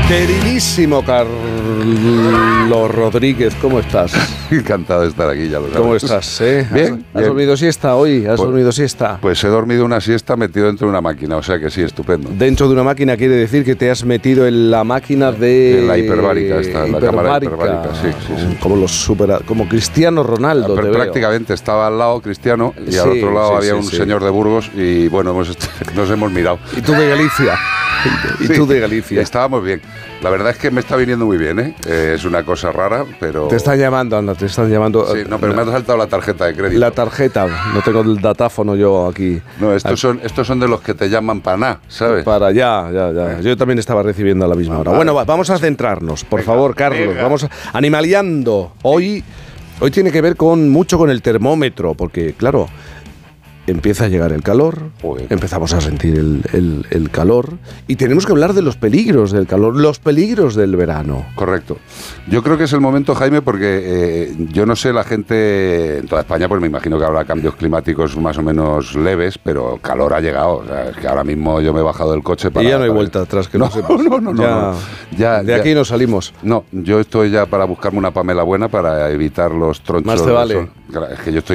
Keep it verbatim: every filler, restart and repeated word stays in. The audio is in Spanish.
Queridísimo Carlos Rodríguez, ¿cómo estás? Encantado de estar aquí, ya lo sabes. ¿Cómo estás? Eh? Bien. ¿Has, bien. ¿Has dormido siesta hoy? ¿Has pues, dormido siesta? Pues he dormido una siesta metido dentro de una máquina, o sea que sí, estupendo. Dentro de una máquina quiere decir que te has metido en la máquina de... En la hiperbárica, esta, la cámara hiperbárica, sí, sí, sí. Como los super, como Cristiano Ronaldo, ah, te prácticamente veo. Estaba al lado Cristiano y sí, al otro lado sí, había sí, un sí. señor de Burgos y bueno, hemos, nos hemos mirado. Y tú de Galicia. Y Sí, tú de Galicia. Estábamos bien. La verdad es que me está viniendo muy bien, ¿eh? Eh, es una cosa rara, pero... Te están llamando, anda, te están llamando. Sí, no, pero me ha saltado la tarjeta de crédito. La tarjeta, no tengo el datáfono yo aquí. No, estos son, estos son de los que te llaman para nada, ¿sabes? Para allá, ya, ya. Yo también estaba recibiendo a la misma hora. Vale. Bueno, va, vamos a centrarnos, por Venga, favor, Carlos. venga. Vamos a, animaleando. Hoy, hoy tiene que ver con mucho con el termómetro, porque claro, empieza a llegar el calor, Joder. empezamos a sentir el, el, el calor y tenemos que hablar de los peligros del calor, los peligros del verano. Correcto. Yo creo que es el momento, Jaime, porque eh, yo no sé, la gente en toda España, pues me imagino que habrá cambios climáticos más o menos leves, pero calor ha llegado. O sea, es que ahora mismo yo me he bajado del coche para... y ya no hay para- vuelta atrás, que no, no, sepas. no, no, no, ya, no. Ya, de ya. aquí no salimos. No, yo estoy ya para buscarme una Pamela buena para evitar los tronchos. Más te del vale. sol. Es que yo estoy